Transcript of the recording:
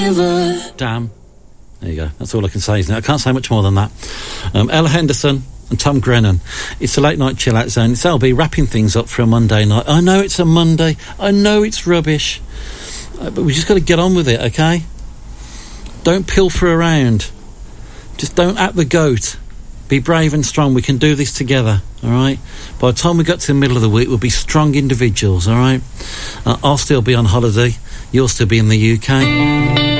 Damn. There you go. That's all I can say. Isn't it? I can't say much more than that. Ella Henderson and Tom Grennan. It's a late night chill out zone. It's LB wrapping things up for a Monday night. I know it's a Monday. I know it's rubbish. But we just got to get on with it, okay? Don't pilfer around. Just don't act the goat. Be brave and strong. We can do this together, all right? By the time we get to the middle of the week, we'll be strong individuals, all right? I'll still be on holiday. You'll still be in the UK.